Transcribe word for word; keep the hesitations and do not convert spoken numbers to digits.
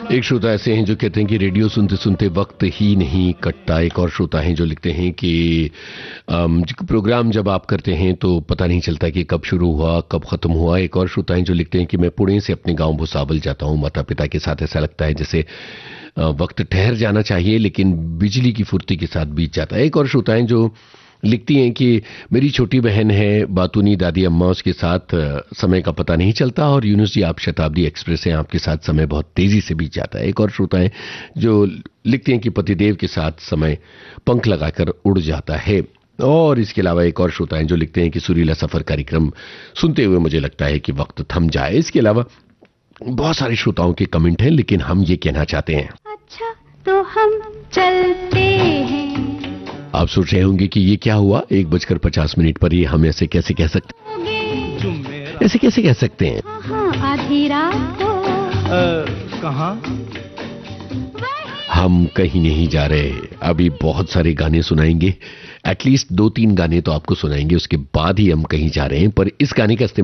एक श्रोता ऐसे हैं जो कहते हैं कि रेडियो सुनते सुनते वक्त ही नहीं कटता। एक और श्रोता हैं जो लिखते हैं कि अम, प्रोग्राम जब आप करते हैं तो पता नहीं चलता कि कब शुरू हुआ कब खत्म हुआ। एक और श्रोता हैं जो लिखते हैं कि मैं पुणे से अपने गांव भुसावल जाता हूं माता पिता के साथ। ऐसा लगता है जैसे अ, वक्त ठहर जाना चाहिए लेकिन बिजली की फुर्ती के साथ बीत जाता है। एक और श्रोता हैं जो लिखती हैं कि मेरी छोटी बहन है बातूनी दादी अम्मा, उसके साथ अ, समय का पता नहीं चलता और यूनुस जी आप शताब्दी एक्सप्रेस हैं, आपके साथ समय बहुत तेजी से बीत जाता है। एक और श्रोता है जो लिखते हैं कि पतिदेव के साथ समय पंख लगाकर उड़ जाता है। और इसके अलावा एक और श्रोता हैं जो लिखते हैं कि सुरीला सफर कार्यक्रम सुनते हुए मुझे लगता है कि वक्त थम जाए। इसके अलावा बहुत सारे श्रोताओं के कमेंट हैं लेकिन हम ये कहना चाहते हैं, अच्छा तो हम चलते हैं। आप सोच रहे होंगे कि ये क्या हुआ, एक बजकर पचास मिनट पर ये हम ऐसे कैसे कह सकते हैं, ऐसे कैसे कह सकते हैं। हाँ, आधी रात को कहाँ? हम कहीं नहीं जा रहे, अभी बहुत सारे गाने सुनाएंगे, एटलीस्ट दो तीन गाने तो आपको सुनाएंगे, उसके बाद ही हम कहीं जा रहे हैं। पर इस गाने का